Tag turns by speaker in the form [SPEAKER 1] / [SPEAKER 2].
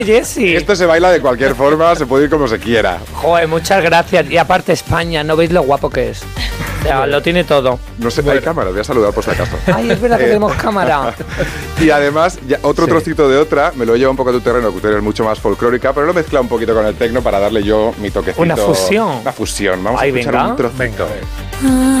[SPEAKER 1] Jessy.
[SPEAKER 2] Esto se baila de cualquier forma, se puede ir como se quiera.
[SPEAKER 1] Joder, muchas gracias. Y aparte España, ¿no veis lo guapo que es? O sea, lo tiene todo.
[SPEAKER 2] No sé, hay cámara, voy a saludar por si acaso.
[SPEAKER 1] Ay, es verdad que tenemos cámara.
[SPEAKER 2] Y además, otro trocito de otra, me lo lleva un poco a tu terreno, que tú eres mucho más folclórica, pero lo mezcla un poquito con el tecno para darle yo mi toquecito.
[SPEAKER 1] Una fusión.
[SPEAKER 2] Una fusión, vamos
[SPEAKER 1] Ay,
[SPEAKER 2] a escuchar
[SPEAKER 1] venga.
[SPEAKER 2] un trocito.
[SPEAKER 3] Venga.